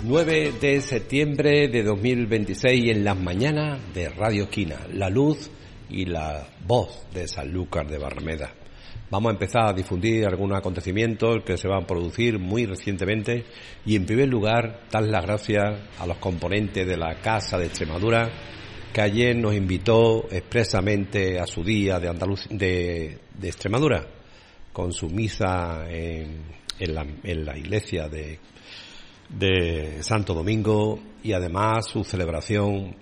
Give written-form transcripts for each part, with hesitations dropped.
9 de septiembre de 2026 en las mañanas de Radio Esquina, la luz y la voz de Sanlúcar de Barrameda. Vamos a empezar a difundir algunos acontecimientos que se van a producir muy recientemente y, en primer lugar, dar las gracias a los componentes de la Casa de Extremadura, que ayer nos invitó expresamente a su día de Extremadura, con su misa en la iglesia de Santo Domingo, y además su celebración,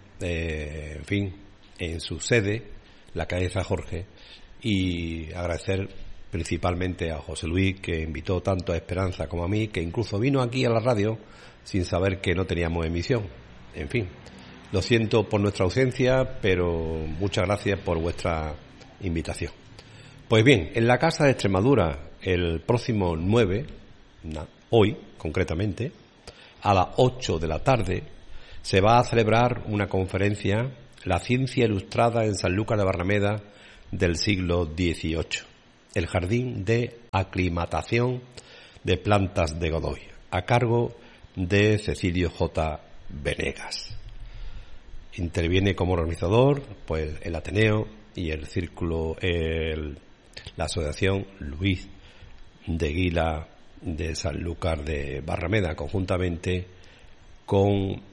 en su sede, la calle San Jorge, y agradecer principalmente a José Luis, que invitó tanto a Esperanza como a mí, que incluso vino aquí a la radio sin saber que no teníamos emisión. En fin, lo siento por nuestra ausencia, pero muchas gracias por vuestra invitación. Pues bien, en la Casa de Extremadura, el próximo 9, hoy concretamente, a las 8 de la tarde, se va a celebrar una conferencia, La ciencia ilustrada en Sanlúcar de Barrameda del siglo XVIII, el Jardín de Aclimatación de Plantas de Godoy, a cargo de Cecilio J. Venegas. Interviene como organizador pues el Ateneo y el Círculo, la Asociación Luis de Guila de Sanlúcar de Barrameda, conjuntamente con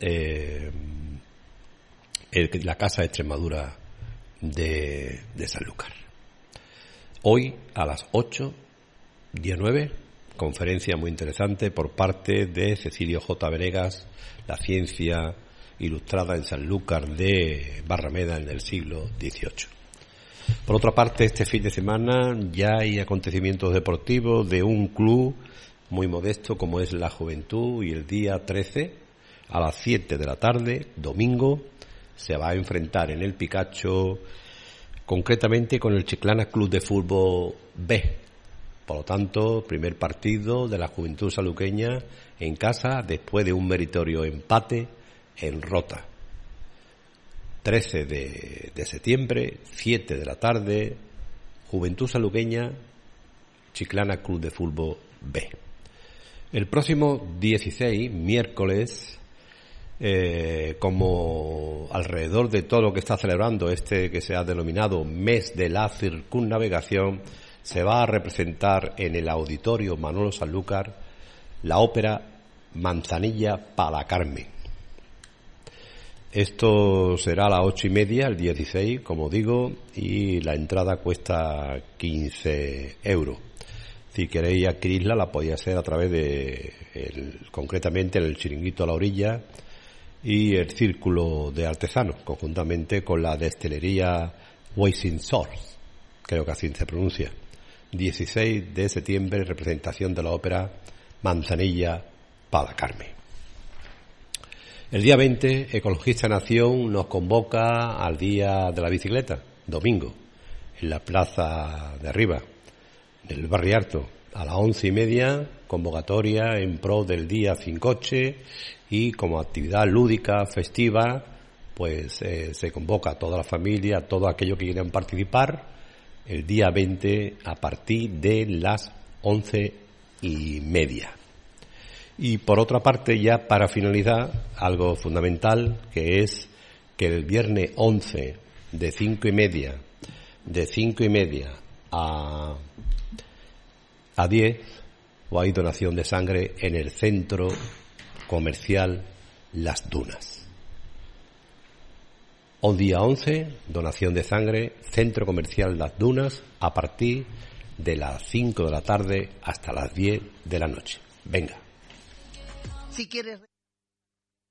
la Casa de Extremadura de Sanlúcar. Hoy a las 8, día 9, conferencia muy interesante por parte de Cecilio J. Venegas, La ciencia ilustrada en Sanlúcar de Barrameda en el siglo XVIII. Por otra parte, este fin de semana ya hay acontecimientos deportivos de un club muy modesto como es la Juventud, y el día 13 a las 7 de la tarde, domingo, se va a enfrentar en el Picacho, concretamente con el Chiclana Club de Fútbol B. Por lo tanto, primer partido de la Juventud Sanluqueña en casa después de un meritorio empate en Rota. 13 de septiembre, 7 de la tarde, Juventud Sanluqueña, Chiclana Club de Fútbol B. El próximo 16, miércoles, como alrededor de todo lo que está celebrando que se ha denominado Mes de la Circunnavegación, se va a representar en el Auditorio Manolo Sanlúcar la ópera Manzanilla pa' la Carmen. Esto será a las 8:30 el 16, como digo, y la entrada cuesta 15 euros. Si queréis adquirirla, la podéis hacer a través de, concretamente, el Chiringuito a la Orilla y el Círculo de Artesanos, conjuntamente con la destilería Washing Source, creo que así se pronuncia. 16 de septiembre, representación de la ópera Manzanilla pa' la Carmen. El día 20, Ecologista Nación nos convoca al Día de la Bicicleta, domingo, en la plaza de arriba, del Barrio Alto, a las 11:30, convocatoria en pro del Día Sin Coche, y como actividad lúdica, festiva, pues se convoca a toda la familia, a todos aquellos que quieran participar, el día 20 a partir de las 11:30. Y por otra parte, ya para finalizar, algo fundamental, que es que el viernes 11 de 5:30 a 10, hay donación de sangre en el centro comercial Las Dunas. Hoy día 11, donación de sangre, centro comercial Las Dunas, a partir de las 5 de la tarde hasta las 10 de la noche. Venga. Si quieres